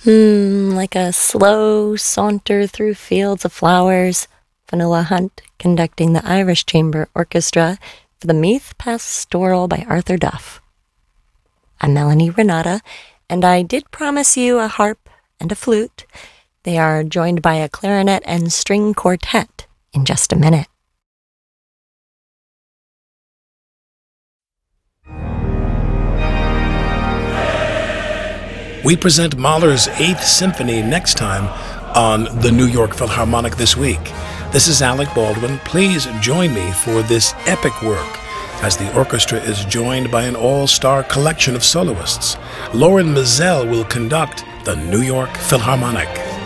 Like a slow saunter through fields of flowers. Fionnuala Hunt conducting the Irish Chamber Orchestra for the Meath Pastoral by Arthur Duff. I'm Melanie Renata, and I did promise you a harp and a flute. They are joined by a clarinet and string quartet in just a minute. We present Mahler's 8th Symphony next time on the New York Philharmonic this week. This is Alec Baldwin. Please join me for this epic work as the orchestra is joined by an all-star collection of soloists. Lauren Mizell will conduct the New York Philharmonic.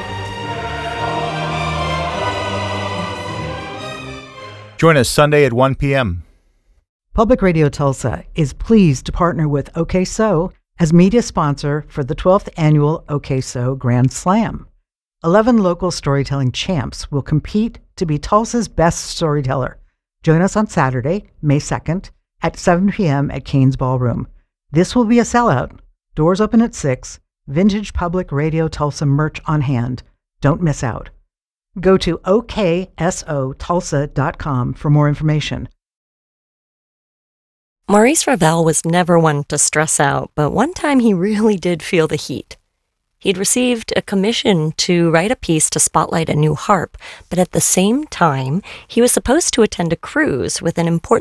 Join us Sunday at 1 p.m. Public Radio Tulsa is pleased to partner with OK So as media sponsor for the 12th annual OK So Grand Slam. 11 local storytelling champs will compete to be Tulsa's best storyteller. Join us on Saturday, May 2nd at 7 p.m. at Cain's Ballroom. This will be a sellout. Doors open at 6. Vintage Public Radio Tulsa merch on hand. Don't miss out. Go to oksotulsa.com for more information. Maurice Ravel was never one to stress out, but one time he really did feel the heat. He'd received a commission to write a piece to spotlight a new harp, but at the same time, he was supposed to attend a cruise with an important